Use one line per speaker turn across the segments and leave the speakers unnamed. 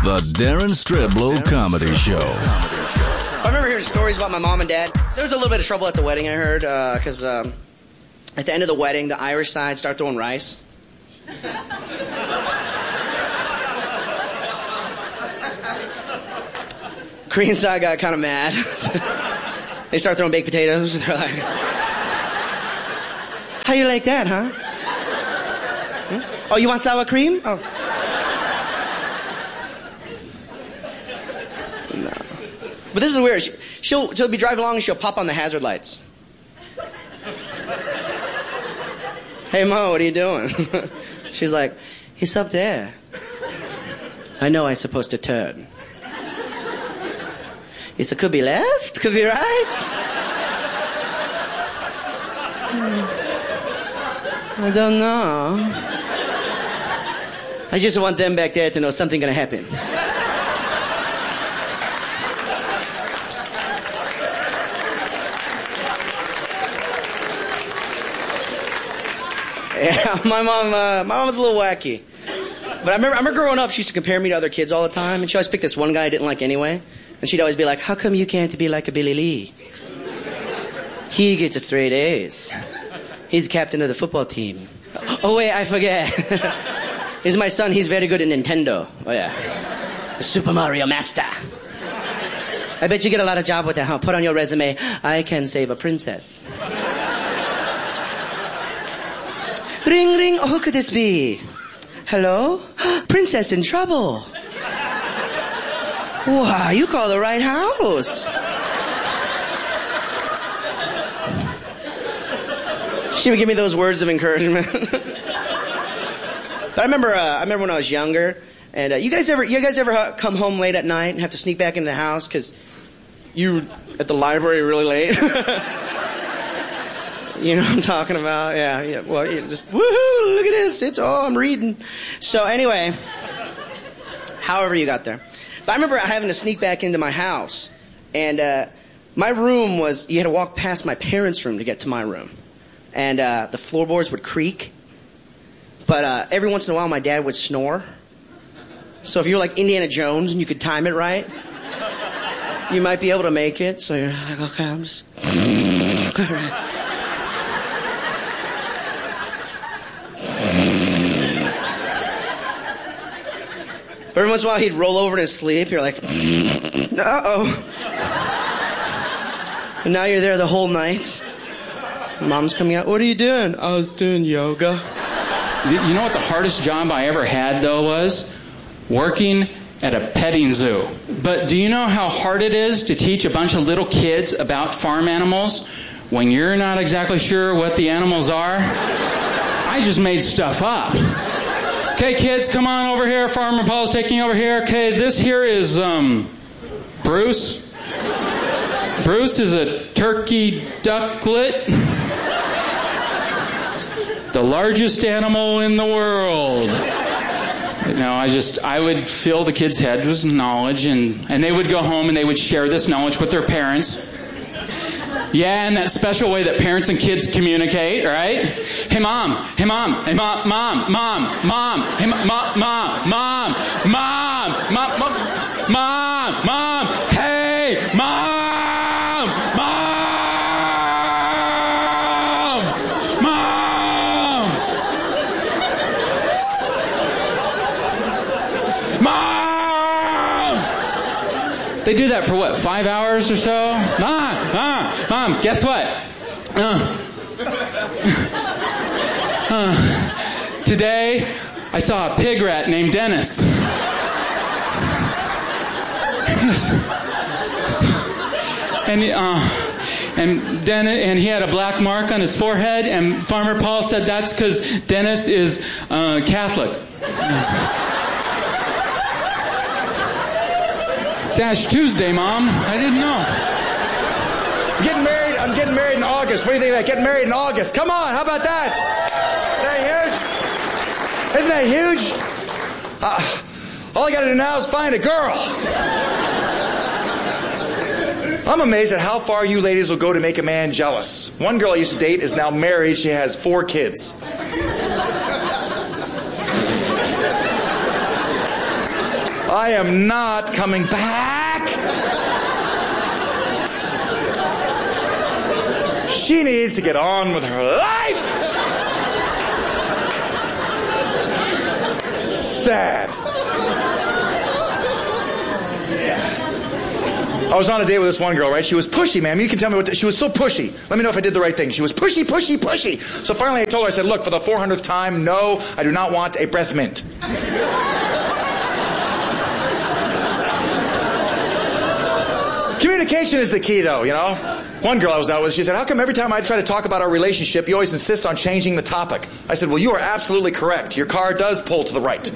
The Darren Streblow Comedy Show.
I remember hearing stories about my mom and dad. There was a little bit of trouble at the wedding, I heard, because at the end of the wedding, the Irish side started throwing rice. Korean side got kind of mad. They started throwing baked potatoes. They're like, how you like that, huh? Oh, you want sour cream? Oh. No. But this is weird. She'll be driving along and she'll pop on the hazard lights. Hey, Mo, what are you doing? She's like, he's up there. I know I'm supposed to turn. He said, could be left, could be right. I don't know. I just want them back there to know something gonna happen. Yeah, my mom was a little wacky. But I remember growing up, she used to compare me to other kids all the time, and she always picked this one guy I didn't like anyway. And she'd always be like, how come you can't be like a Billy Lee? He gets straight A's. He's captain of the football team. Oh, wait, I forget. He's my son. He's very good at Nintendo. Oh, yeah. The Super Mario Master. I bet you get a lot of job with that, huh? Put on your resume, I can save a princess. Ring, ring. Oh, who could this be? Hello? Princess in trouble. Wow, you call the right house. She would give me those words of encouragement. But I remember when I was younger, and you guys ever come home late at night and have to sneak back into the house because you were at the library really late? You know what I'm talking about? Yeah. Well, you just, woohoo, look at this. I'm reading. So anyway, however you got there. But I remember having to sneak back into my house. And my room was, you had to walk past my parents' room to get to my room. And the floorboards would creak. But every once in a while, my dad would snore. So if you're like Indiana Jones and you could time it right, you might be able to make it. So you're like, okay, I'm just... All right. But every once in a while, he'd roll over in his sleep. You're like, uh-oh. And now you're there the whole night. Mom's coming out. What are you doing? I was doing yoga.
You know what the hardest job I ever had, though, was? Working at a petting zoo. But do you know how hard it is to teach a bunch of little kids about farm animals when you're not exactly sure what the animals are? I just made stuff up. Okay, kids, come on over here. Farmer Paul's taking you over here. Okay, this here is, Bruce. Bruce is a turkey ducklet. The largest animal in the world. You know, I would fill the kids' heads with knowledge, and they would go home and they would share this knowledge with their parents. Yeah, in that special way that parents and kids communicate, right? Hey, mom. Hey, mom. Hey, mom. Mom. Mom. Mom. Hey, mom. Mom. Mom. Mom. Mom. Mom. Mom. Hey, mom. Mom. Mom. Mom. They do that for what, 5 hours or so? Mom, guess what? Today, I saw a pig rat named Dennis. And he had a black mark on his forehead, and Farmer Paul said that's because Dennis is Catholic. It's Ash Tuesday, Mom. I didn't know.
I'm getting married in August. What do you think of that? Getting married in August. Come on, how about that? Isn't that huge? All I got to do now is find a girl. I'm amazed at how far you ladies will go to make a man jealous. One girl I used to date is now married. She has 4 kids. I am not coming back. She needs to get on with her life. Sad. I was on a date with this one girl, right? She was pushy, man. You can tell me she was so pushy. Let me know if I did the right thing. She was pushy. So finally I told her, I said, look, for the 400th time, no, I do not want a breath mint. Communication is the key, though, you know? One girl I was out with, she said, how come every time I try to talk about our relationship, you always insist on changing the topic? I said, well, you are absolutely correct. Your car does pull to the right.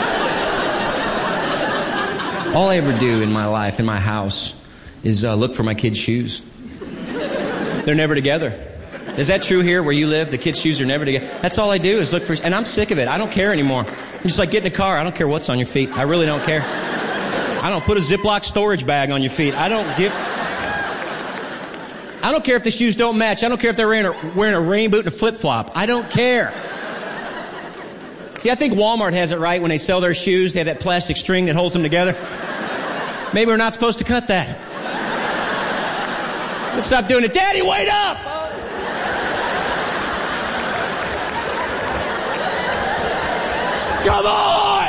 All I ever do in my life, in my house, is look for my kids' shoes. They're never together. Is that true here where you live? The kids' shoes are never together. That's all I do is look for... And I'm sick of it. I don't care anymore. I'm just like, get in the car. I don't care what's on your feet. I really don't care. I don't put a Ziploc storage bag on your feet. I don't care if the shoes don't match. I don't care if they're wearing a rain boot and a flip-flop. I don't care. See, I think Walmart has it right when they sell their shoes. They have that plastic string that holds them together. Maybe we're not supposed to cut that. Let's stop doing it. Daddy, wait up! Come on!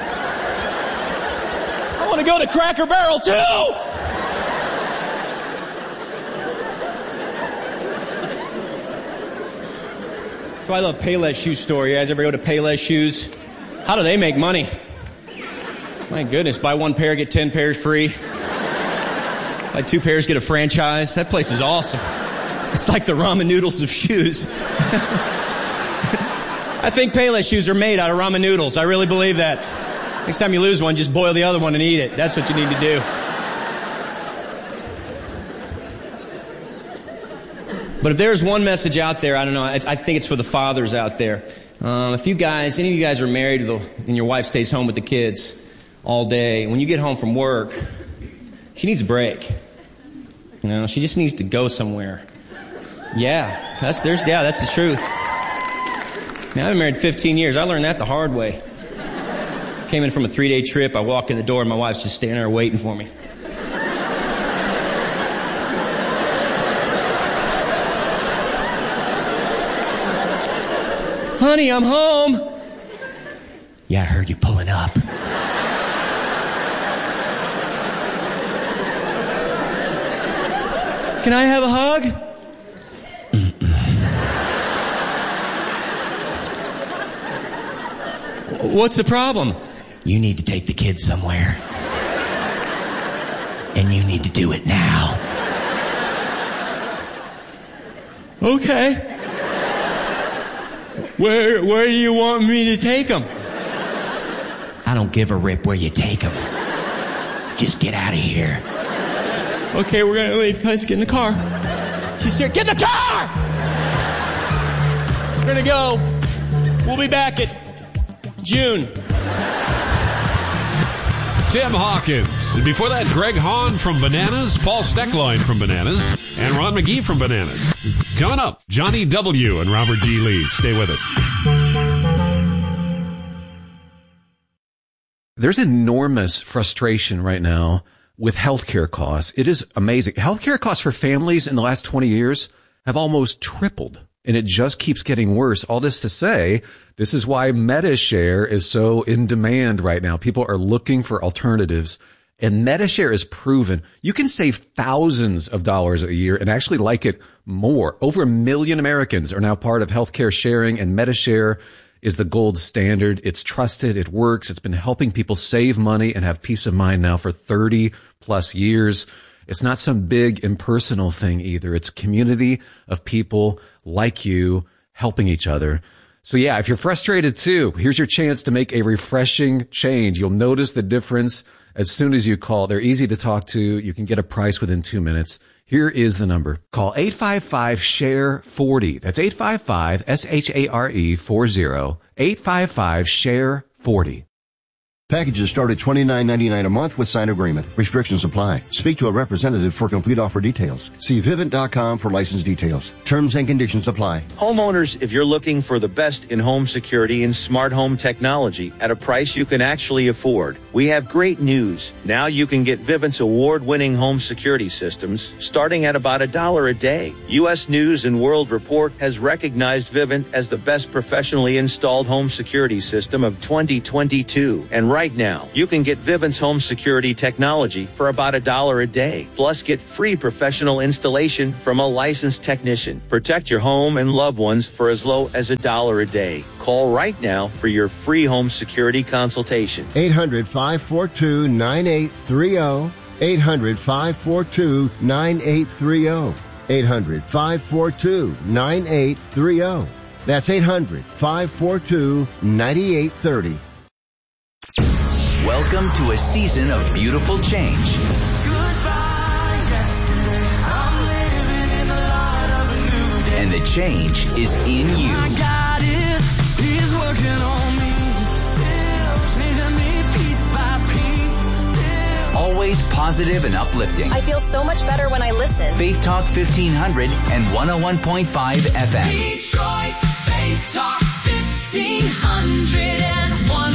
I want to go to Cracker Barrel, too! So I love Payless Shoe Store. You guys ever go to Payless Shoes? How do they make money? My goodness, buy one pair, get 10 pairs free. Buy 2 pairs, get a franchise. That place is awesome. It's like the ramen noodles of shoes. I think Payless shoes are made out of ramen noodles. I really believe that. Next time you lose one, just boil the other one and eat it. That's what you need to do. But if there's one message out there, I don't know, I think it's for the fathers out there. If you guys, any of you guys are married and your wife stays home with the kids all day, when you get home from work, she needs a break. You know, she just needs to go somewhere. Yeah, that's the truth. Now, I've been married 15 years. I learned that the hard way. Came in from a 3-day trip. I walk in the door and my wife's just standing there waiting for me. Honey, I'm home. Yeah, I heard you pulling up. Can I have a hug? What's the problem? You need to take the kids somewhere. And you need to do it now. Okay. Where do you want me to take them? I don't give a rip where you take them. Just get out of here. Okay, we're gonna wait. Let's get in the car. She said, get in the car! We're gonna go. We'll be back at June.
Tim Hawkins. And before that, Greg Hahn from Bananas, Paul Steckline from Bananas, and Ron McGee from Bananas. Coming up, Johnny W. and Robert G. Lee. Stay with us.
There's enormous frustration right now with healthcare costs. It is amazing. Healthcare costs for families in the last 20 years have almost tripled, and it just keeps getting worse. All this to say, this is why MediShare is so in demand right now. People are looking for alternatives, and MediShare is proven. You can save thousands of dollars a year and actually like it more. Over 1 million Americans are now part of healthcare sharing, and MediShare is the gold standard. It's trusted. It works. It's been helping people save money and have peace of mind now for 30 plus years. It's not some big impersonal thing either. It's a community of people like you helping each other. So yeah, if you're frustrated too, here's your chance to make a refreshing change. You'll notice the difference as soon as you call. They're easy to talk to. You can get a price within 2 minutes. Here is the number. Call 855-SHARE-40. That's 855-SHARE-40. 855-SHARE-40.
Packages start at $29.99 a month with signed agreement. Restrictions apply. Speak to a representative for complete offer details. See Vivint.com for license details. Terms and conditions apply.
Homeowners, if you're looking for the best in home security and smart home technology at a price you can actually afford, we have great news. Now you can get Vivint's award-winning home security systems starting at about $1 a day. U.S. News and World Report has recognized Vivint as the best professionally installed home security system of 2022. And right now, you can get Vivint's home security technology for about $1 a day. Plus, get free professional installation from a licensed technician. Protect your home and loved ones for as low as $1 a day. Call right now for your free home security consultation.
800-542-9830. 800-542-9830. 800-542-9830. That's 800-542-9830.
Welcome to a season of beautiful change. And the change is in you. He's working on me, changing me piece by piece. Always positive and uplifting.
I feel so much better when I listen.
Faith Talk 1500 and 101.5 FM.
Detroit's Faith Talk 1500 and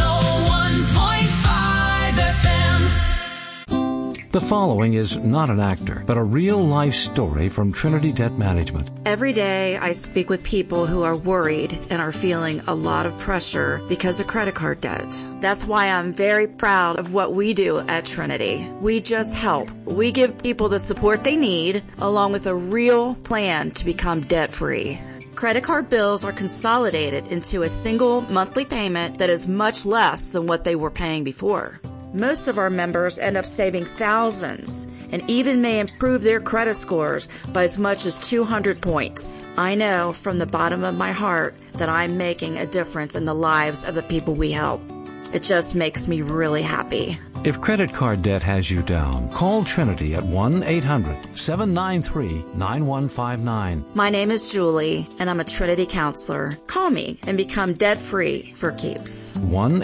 101.5 FM.
The following is not an actor, but a real-life story from Trinity Debt Management.
Every day I speak with people who are worried and are feeling a lot of pressure because of credit card debt. That's why I'm very proud of what we do at Trinity. We just help. We give people the support they need, along with a real plan to become debt-free. Credit card bills are consolidated into a single monthly payment that is much less than what they were paying before. Most of our members end up saving thousands and even may improve their credit scores by as much as 200 points. I know from the bottom of my heart that I'm making a difference in the lives of the people we help. It just makes me really happy.
If credit card debt has you down, call Trinity at 1-800-793-9159.
My name is Julie, and I'm a Trinity counselor. Call me and become debt-free for keeps.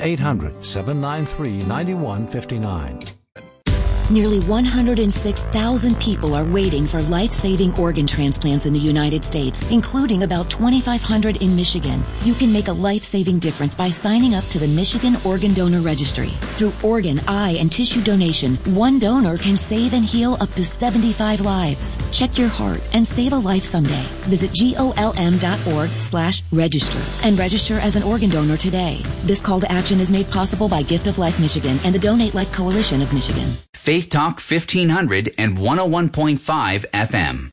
1-800-793-9159.
Nearly 106,000 people are waiting for life-saving organ transplants in the United States, including about 2,500 in Michigan. You can make a life-saving difference by signing up to the Michigan Organ Donor Registry. Through organ, eye, and tissue donation, one donor can save and heal up to 75 lives. Check your heart and save a life someday. Visit golm.org/register and register as an organ donor today. This call to action is made possible by Gift of Life Michigan and the Donate Life Coalition of Michigan.
Faith Talk 1500 and 101.5 FM.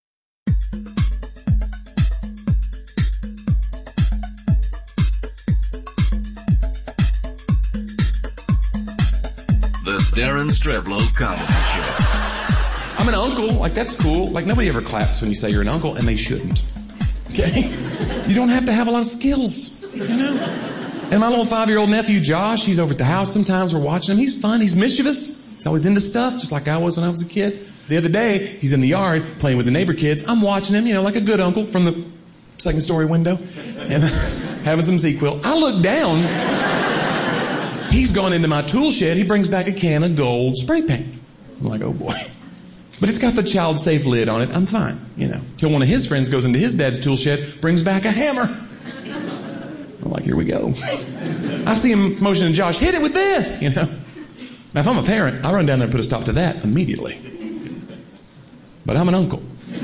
The Darren Streblow Comedy Show.
I'm an uncle. Like, that's cool. Like, nobody ever claps when you say you're an uncle, and they shouldn't. Okay? You don't have to have a lot of skills, you know? And my little 5-year-old nephew, Josh, he's over at the house. Sometimes we're watching him. He's fun. He's mischievous. He's always into stuff, just like I was when I was a kid. The other day, he's in the yard playing with the neighbor kids. I'm watching him, you know, like a good uncle from the second-story window, and having some ZzzQuil. I look down. He's gone into my tool shed. He brings back a can of gold spray paint. I'm like, oh, boy. But it's got the child-safe lid on it. I'm fine, you know. Till one of his friends goes into his dad's tool shed, brings back a hammer. I'm like, here we go. I see him motioning Josh, hit it with this, you know. Now, if I'm a parent, I run down there and put a stop to that immediately. But I'm an uncle.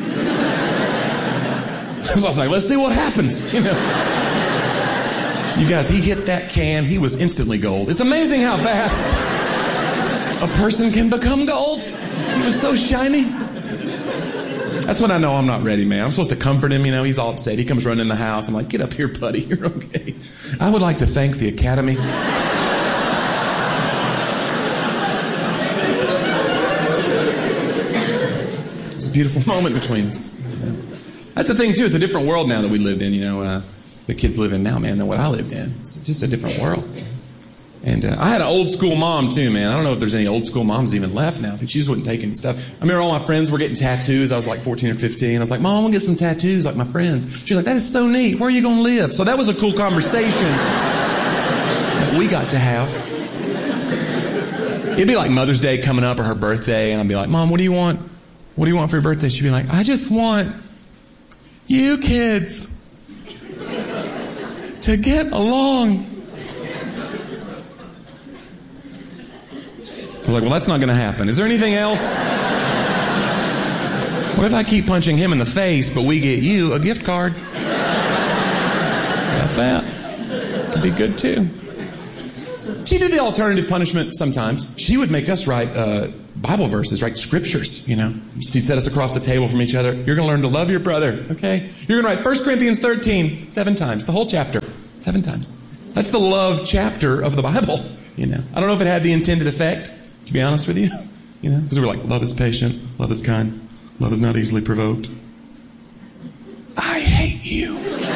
So I was like, let's see what happens, you know. You guys, he hit that can. He was instantly gold. It's amazing how fast a person can become gold. He was so shiny. That's when I know I'm not ready, man. I'm supposed to comfort him, you know. He's all upset. He comes running in the house. I'm like, get up here, buddy. You're okay. I would like to thank the Academy. It's a beautiful moment between us. That's the thing, too. It's a different world now that we lived in, you know. The kids live in now, man, than what I lived in. It's just a different world. And I had an old school mom, too, man. I don't know if there's any old school moms even left now. She just wouldn't take any stuff. I remember all my friends were getting tattoos. I was like 14 or 15. I was like, Mom, I want to get some tattoos like my friends. She's like, that is so neat. Where are you going to live? So that was a cool conversation that we got to have. It'd be like Mother's Day coming up or her birthday, and I'd be like, Mom, what do you want? What do you want for your birthday? She'd be like, I just want you kids to get along. I'm like, well, that's not going to happen. Is there anything else? What if I keep punching him in the face, but we get you a gift card? Got that? That'd be good, too. She did the alternative punishment sometimes. She would make us write Bible verses, write scriptures, you know. She'd set us across the table from each other. You're going to learn to love your brother, okay? You're going to write 1 Corinthians 13 7 times, the whole chapter, 7 times. That's the love chapter of the Bible, you know. I don't know if it had the intended effect, to be honest with you, you know. Because we were like, love is patient, love is kind, love is not easily provoked. I hate you.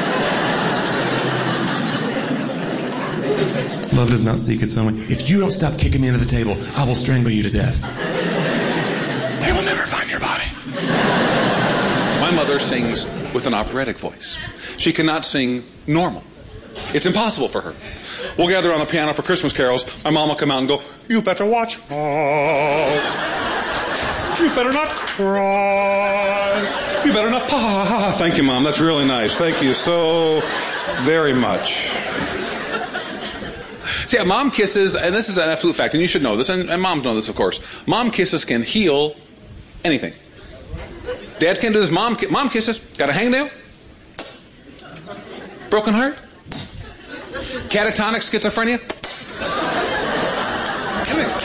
Love does not seek its own way. If you don't stop kicking me into the table, I will strangle you to death. They will never find your body.
My mother sings with an operatic voice. She cannot sing normal. It's impossible for her. We'll gather on the piano for Christmas carols. My mom will come out and go, you better watch out. You better not cry. You better not pa. Thank you, Mom. That's really nice. Thank you so very much. See, mom kisses, and this is an absolute fact, and you should know this, and moms know this, of course. Mom kisses can heal anything. Dads can't do this. Mom kisses. Got a hangnail? Broken heart? Catatonic schizophrenia? Come here.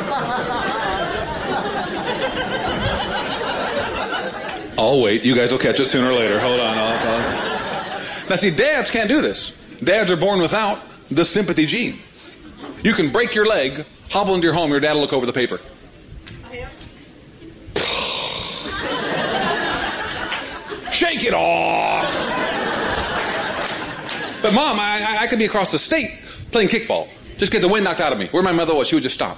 I'll wait. You guys will catch it sooner or later. Hold on. Now, see, dads can't do this. Dads are born without the sympathy gene. You can break your leg, hobble into your home, your dad will look over the paper. Shake it off. But Mom, I could be across the state playing kickball. Just get the wind knocked out of me. Where my mother was, she would just stop.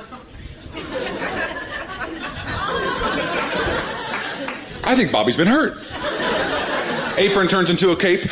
I think Bobby's been hurt. Apron turns into a cape.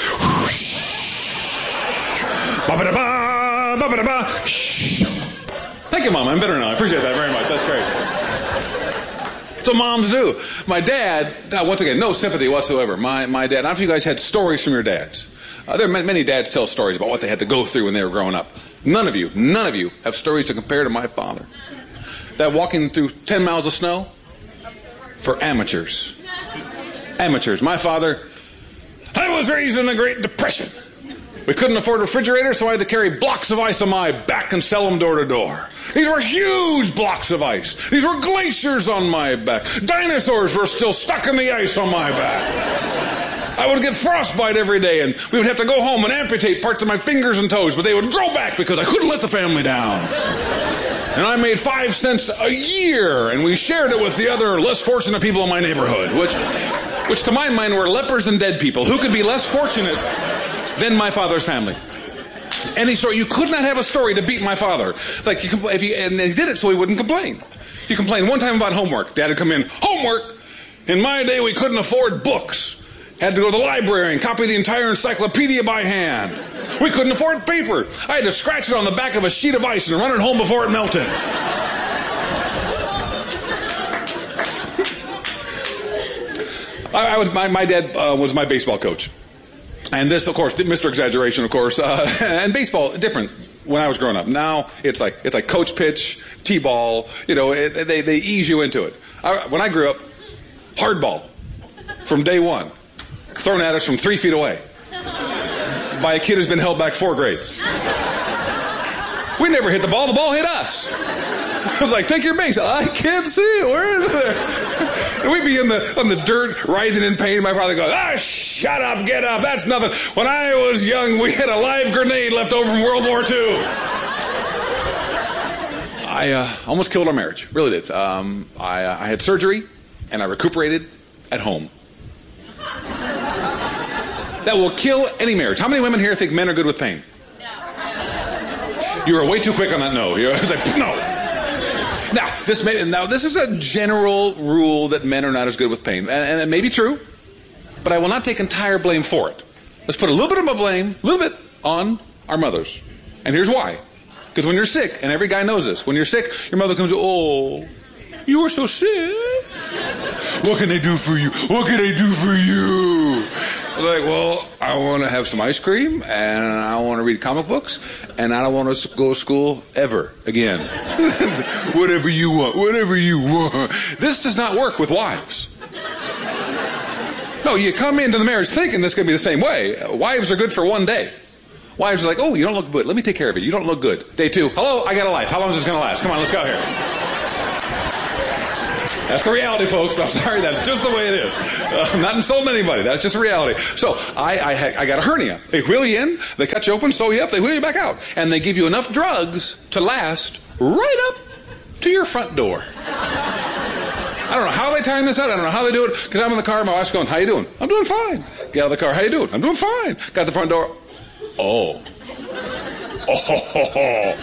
Ba-ba-da-ba, ba-ba-da-ba. Thank you, Mom. I'm better now. I appreciate that very much. That's great. That's what moms do. My dad, now once again, no sympathy whatsoever. My dad, I don't know if you guys had stories from your dads. There are many dads tell stories about what they had to go through when they were growing up. None of you have stories to compare to my father. That walking through 10 miles of snow, for amateurs. Amateurs. My father, I was raised in the Great Depression. We couldn't afford refrigerators, so I had to carry blocks of ice on my back and sell them door to door. These were huge blocks of ice. These were glaciers on my back. Dinosaurs were still stuck in the ice on my back. I would get frostbite every day, and we would have to go home and amputate parts of my fingers and toes, but they would grow back because I couldn't let the family down. And I made 5 cents a year, and we shared it with the other less fortunate people in my neighborhood, which to my mind were lepers and dead people. Who could be less fortunate than my father's family? Any story. You could not have a story to beat my father. It's like, and he did it so he wouldn't complain. He complained one time about homework. Dad would come in, homework? In my day, we couldn't afford books. Had to go to the library and copy the entire encyclopedia by hand. We couldn't afford paper. I had to scratch it on the back of a sheet of ice and run it home before it melted. My dad was my baseball coach. And this, of course, Mr. Exaggeration, of course, and baseball, different when I was growing up. Now, it's like coach pitch, T-ball, you know, they ease you into it. When I grew up, hardball, from day one, thrown at us from 3 feet away by a kid who's been held back 4 grades. We never hit the ball hit us. I was like, take your base. I can't see it. We're in there. And we'd be on the dirt, writhing in pain. My father goes, shut up, get up. That's nothing. When I was young, we had a live grenade left over from World War II. I almost killed our marriage. Really did. I had surgery, and I recuperated at home. That will kill any marriage. How many women here think men are good with pain? No. You were way too quick on that no. You were like, no. Now, this is a general rule that men are not as good with pain. And it may be true, but I will not take entire blame for it. Let's put a little bit of my blame, a little bit, on our mothers. And here's why. Because when you're sick, and every guy knows this, when you're sick, your mother comes, oh, you were so sick. What can I do for you? What can I do for you? Like, well, I want to have some ice cream, and I want to read comic books, and I don't want to go to school ever again. Whatever you want, whatever you want. This does not work with wives. No, you come into the marriage thinking this is going to be the same way. Wives are good for one day. Wives are like, oh, you don't look good. Let me take care of you. You don't look good. Day 2, hello, I got a life. How long is this going to last? Come on, let's go here. That's the reality, folks. I'm sorry, that's just the way it is. I'm not insulting anybody. That's just reality. So I got a hernia. They wheel you in, they cut you open, sew you up, they wheel you back out. And they give you enough drugs to last right up to your front door. I don't know how they time this out. I don't know how they do it. Because I'm in the car, my wife's going, how you doing? I'm doing fine. Get out of the car, how you doing? I'm doing fine. Got to the front door. Oh. Oh.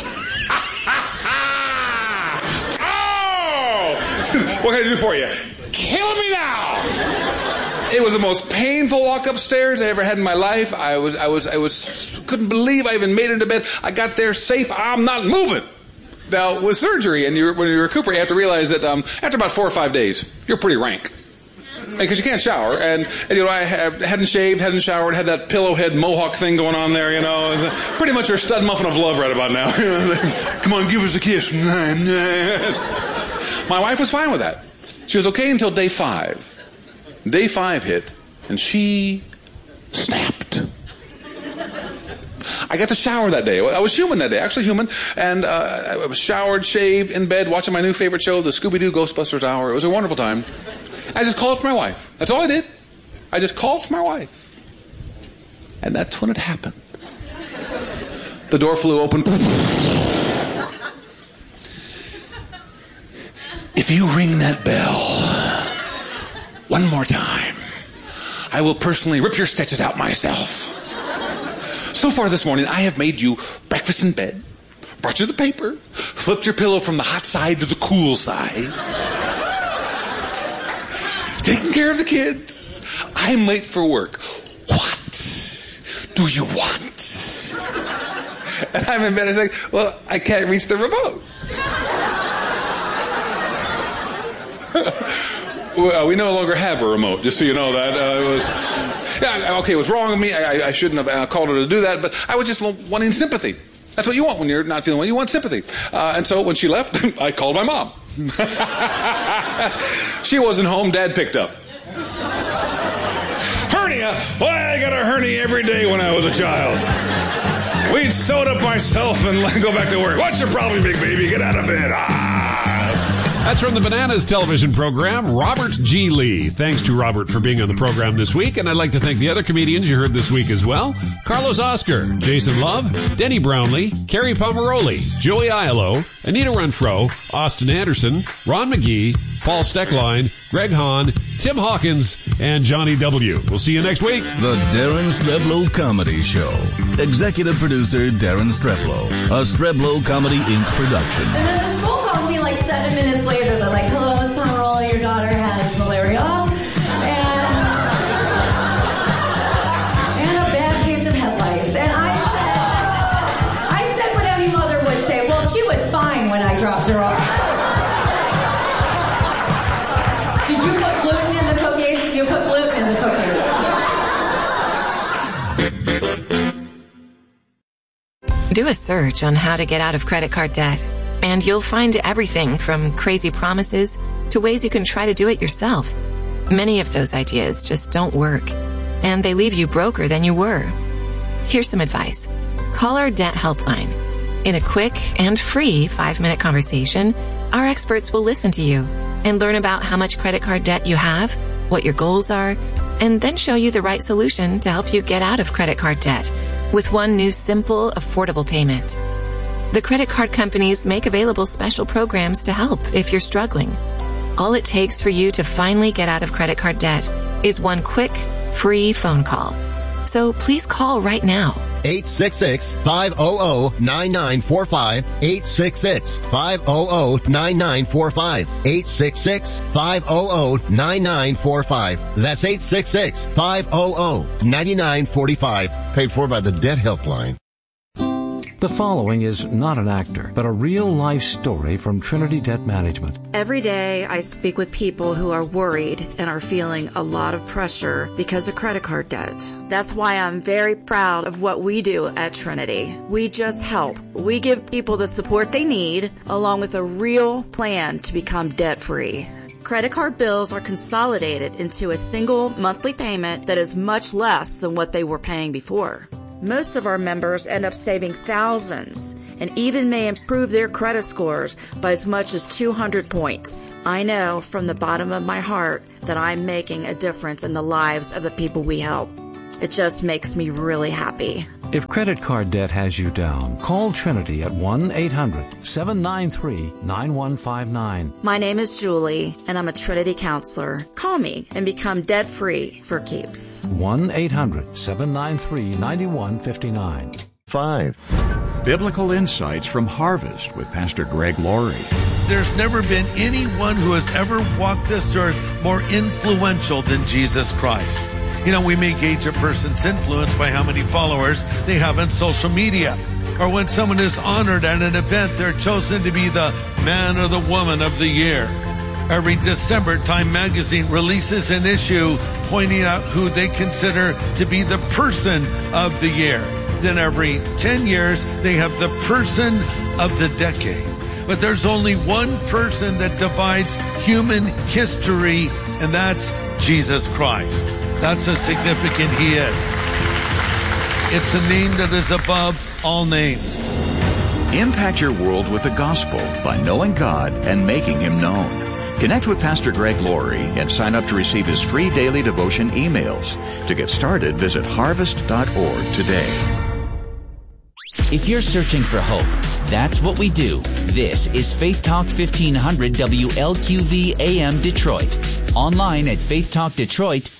What can I do for you? Kill me now! It was the most painful walk upstairs I ever had in my life. I couldn't believe I even made it into bed. I got there safe. I'm not moving. Now, with surgery, and when you recuperate, you have to realize that after about 4 or 5 days, you're pretty rank. Because you can't shower. And you know, I hadn't shaved, hadn't showered, had that pillow head mohawk thing going on there, you know. Pretty much your stud muffin of love right about now. Come on, give us a kiss. My wife was fine with that. She was okay until day 5. Day 5 hit, and she snapped. I got to shower that day. I was human that day, actually human. And I was showered, shaved, in bed, watching my new favorite show, the Scooby-Doo Ghostbusters Hour. It was a wonderful time. I just called for my wife. That's all I did. I just called for my wife. And that's when it happened. The door flew open. If you ring that bell one more time, I will personally rip your stitches out myself. So far this morning, I have made you breakfast in bed, brought you the paper, flipped your pillow from the hot side to the cool side, taking care of the kids. I'm late for work. What do you want? And I'm in bed. I was like, well, I can't reach the remote. We no longer have a remote, just so you know that. It was wrong of me. I shouldn't have called her to do that, but I was just wanting sympathy. That's what you want when you're not feeling well. You want sympathy. And so when she left, I called my mom. She wasn't home. Dad picked up. Hernia? Why, I got a hernia every day when I was a child. We'd sew it up myself and go back to work. What's your problem, big baby? Get out of bed.
That's from the Bananas television program, Robert G. Lee. Thanks to Robert for being on the program this week, and I'd like to thank the other comedians you heard this week as well. Carlos Oscar, Jason Love, Denny Brownlee, Carrie Pomeroli, Joey Aiello, Anita Renfro, Austin Anderson, Ron McGee, Paul Steckline, Greg Hahn, Tim Hawkins, and Johnny W. We'll see you next week.
The Darren Streblow Comedy Show. Executive producer Darren Streblow. A Streblow Comedy Inc. production.
And then the school calls me like 7 minutes later. They're like, hello, Miss Pomeroli, your daughter has malaria. And a bad case of head lice. And I said what any mother would say. Well, she was fine when I dropped her off. Did you put gluten in the cookie? You put gluten in the cookie.
Do a search on how to get out of credit card debt, and you'll find everything from crazy promises to ways you can try to do it yourself. Many of those ideas just don't work, and they leave you broker than you were. Here's some advice. Call our debt helpline. In a quick and free 5-minute conversation, our experts will listen to you and learn about how much credit card debt you have, what your goals are, and then show you the right solution to help you get out of credit card debt with one new simple, affordable payment. The credit card companies make available special programs to help if you're struggling. All it takes for you to finally get out of credit card debt is one quick, free phone call. So please call right now.
866-500-9945. 866-500-9945. 866-500-9945. That's 866-500-9945. Paid for by the Debt Helpline.
The following is not an actor, but a real-life story from Trinity Debt Management.
Every day I speak with people who are worried and are feeling a lot of pressure because of credit card debt. That's why I'm very proud of what we do at Trinity. We just help. We give people the support they need, along with a real plan to become debt-free. Credit card bills are consolidated into a single monthly payment that is much less than what they were paying before. Most of our members end up saving thousands and even may improve their credit scores by as much as 200 points. I know from the bottom of my heart that I'm making a difference in the lives of the people we help. It just makes me really happy.
If credit card debt has you down, call Trinity at 1-800-793-9159.
My name is Julie, and I'm a Trinity counselor. Call me and become debt-free for keeps.
1-800-793-9159.
5. Biblical Insights from Harvest with Pastor Greg Laurie.
There's never been anyone who has ever walked this earth more influential than Jesus Christ. You know, we may gauge a person's influence by how many followers they have on social media. Or when someone is honored at an event, they're chosen to be the man or the woman of the year. Every December, Time Magazine releases an issue pointing out who they consider to be the person of the year. Then every 10 years, they have the person of the decade. But there's only one person that divides human history, and that's Jesus Christ. That's how significant he is. It's the name that is above all names.
Impact your world with the gospel by knowing God and making him known. Connect with Pastor Greg Laurie and sign up to receive his free daily devotion emails. To get started, visit harvest.org today.
If you're searching for hope, that's what we do. This is Faith Talk 1500 WLQV AM Detroit. Online at faithtalkdetroit.com.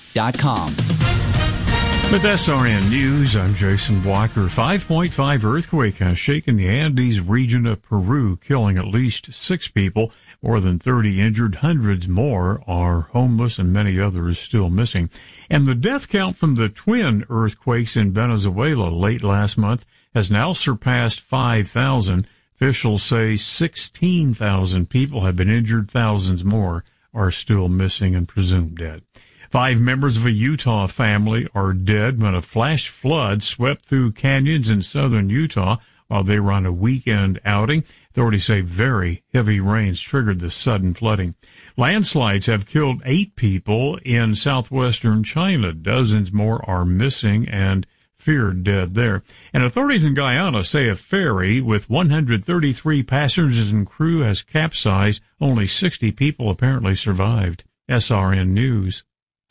With SRN News, I'm Jason Blocker. 5.5 earthquake has shaken the Andes region of Peru, killing at least 6 people, more than 30 injured, hundreds more are homeless, and many others still missing. And the death count from the twin earthquakes in Venezuela late last month has now surpassed 5,000. Officials say 16,000 people have been injured, thousands more are still missing and presumed dead. 5 members of a Utah family are dead when a flash flood swept through canyons in southern Utah while they were on a weekend outing. Authorities say very heavy rains triggered the sudden flooding. Landslides have killed 8 people in southwestern China. Dozens more are missing and feared dead there. And authorities in Guyana say a ferry with 133 passengers and crew has capsized. Only 60 people apparently survived. SRN News.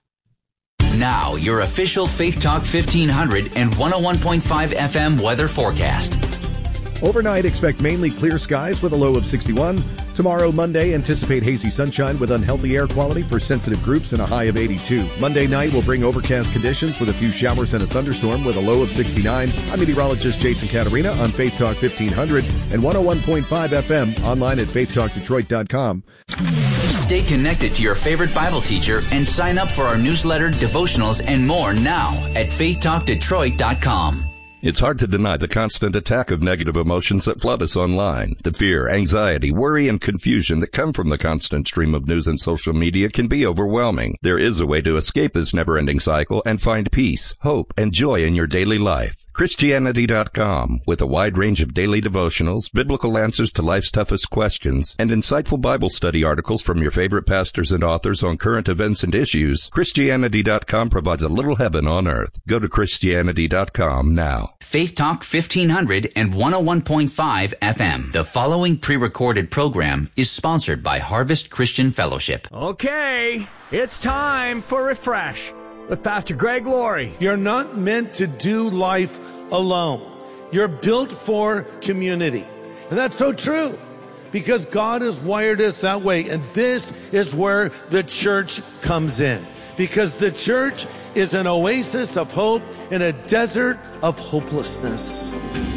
Now, your official Faith Talk 1500 and 101.5 FM weather forecast.
Overnight, expect mainly clear skies with a low of 61. Tomorrow, Monday, anticipate hazy sunshine with unhealthy air quality for sensitive groups and a high of 82. Monday night will bring overcast conditions with a few showers and a thunderstorm with a low of 69. I'm meteorologist Jason Caterina on Faith Talk 1500 and 101.5 FM, online at faithtalkdetroit.com.
Stay connected to your favorite Bible teacher and sign up for our newsletter, devotionals, and more now at faithtalkdetroit.com.
It's hard to deny the constant attack of negative emotions that flood us online. The fear, anxiety, worry, and confusion that come from the constant stream of news and social media can be overwhelming. There is a way to escape this never-ending cycle and find peace, hope, and joy in your daily life. Christianity.com, with a wide range of daily devotionals, biblical answers to life's toughest questions, and insightful Bible study articles from your favorite pastors and authors on current events and issues, Christianity.com provides a little heaven on earth. Go to Christianity.com now.
Faith Talk 1500 and 101.5 FM. The following pre-recorded program is sponsored by Harvest Christian Fellowship.
Okay, it's time for Refresh with Pastor Greg Laurie.
You're not meant to do life alone. You're built for community. And that's so true because God has wired us that way. And this is where the church comes in, because the church is an oasis of hope in a desert of hopelessness.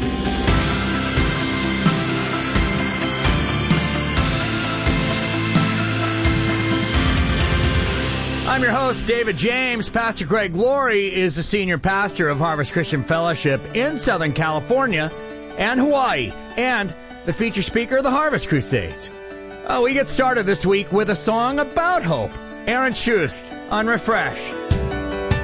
I'm your host, David James. Pastor Greg Laurie is the senior pastor of Harvest Christian Fellowship in Southern California. and Hawaii, and the feature speaker of the Harvest Crusades. We get started this week with a song about hope. Aaron Schust on Refresh.